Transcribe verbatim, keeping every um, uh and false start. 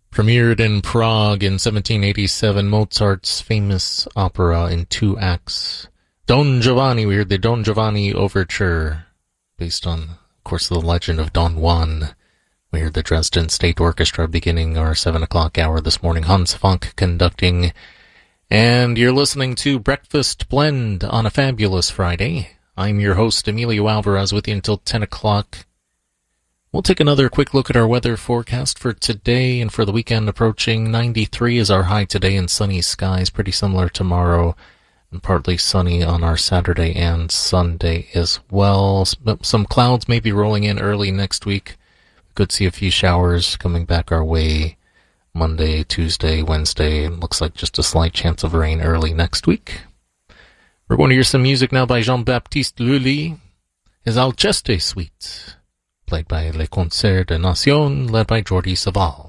Premiered in Prague in seventeen eighty-seven, Mozart's famous opera in two acts. Don Giovanni, we heard the Don Giovanni Overture, based on, of course, the legend of Don Juan. We heard the Dresden State Orchestra beginning our seven o'clock hour this morning, Hans Funk conducting. And you're listening to Breakfast Blend on a fabulous Friday. I'm your host, Emilio Alvarez, with you until ten o'clock. We'll take another quick look at our weather forecast for today and for the weekend approaching. ninety-three is our high today and sunny skies, pretty similar tomorrow, and partly sunny on our Saturday and Sunday as well. Some clouds may be rolling in early next week. We could see a few showers coming back our way Monday, Tuesday, Wednesday. It looks like just a slight chance of rain early next week. We're going to hear some music now by Jean-Baptiste Lully, his Alceste Suite, played by Les Concerts de Nation, led by Jordi Savall.